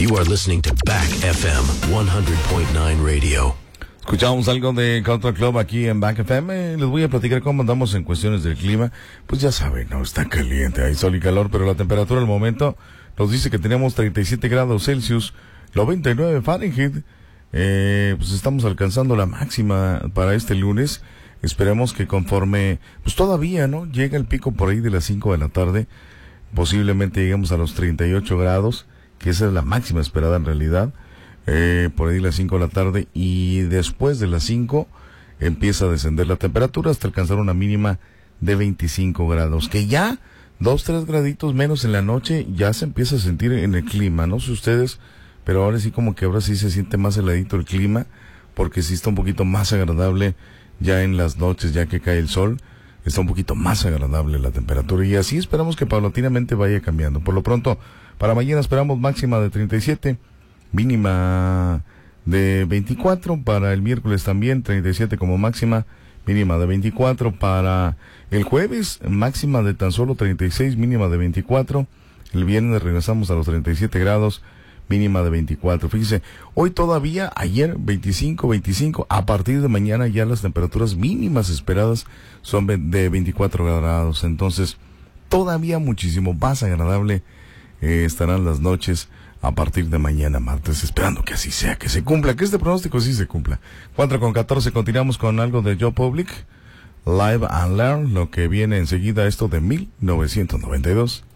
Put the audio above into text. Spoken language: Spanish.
You are listening to Back FM 100.9 Radio. Escuchamos algo de Country Club aquí en Back FM. Les voy a platicar cómo andamos en cuestiones del clima. Pues ya saben, no está caliente, hay sol y calor, pero la temperatura al momento nos dice que tenemos 37 grados Celsius, 99 Fahrenheit. Pues estamos alcanzando la máxima para este lunes. Esperemos que conforme, pues todavía, ¿no? Llega el pico por ahí de las 5 de la tarde. Posiblemente lleguemos a los 38 grados, que esa es la máxima esperada en realidad. Por ahí las 5 de la tarde, y después de las 5 empieza a descender la temperatura hasta alcanzar una mínima de 25 grados, que ya 2-3 graditos menos en la noche ya se empieza a sentir en el clima. No sé ustedes, pero ahora sí como que ahora sí se siente más heladito el clima, porque sí está un poquito más agradable ya en las noches, ya que cae el sol, está un poquito más agradable la temperatura, y así esperamos que paulatinamente vaya cambiando. Por lo pronto, para mañana esperamos máxima de 37, mínima de 24, para el miércoles también 37 como máxima, mínima de 24, para el jueves máxima de tan solo 36, mínima de 24, el viernes regresamos a los 37 grados, mínima de 24. Fíjese, hoy todavía, ayer 25, a partir de mañana ya las temperaturas mínimas esperadas son de 24 grados, entonces todavía muchísimo más agradable estarán las noches a partir de mañana martes, esperando que así sea, que se cumpla, que este pronóstico sí se cumpla. 4:14, continuamos con algo de Joe Public, Live and Learn, lo que viene enseguida, esto de 1992.